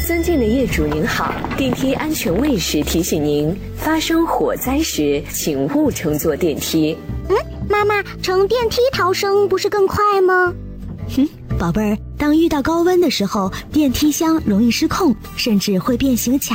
尊敬的业主您好，电梯安全卫士提醒您，发生火灾时请勿乘坐电梯。 妈妈，乘电梯逃生不是更快吗？ 宝贝儿，当遇到高温的时候，电梯箱容易失控，甚至会变形卡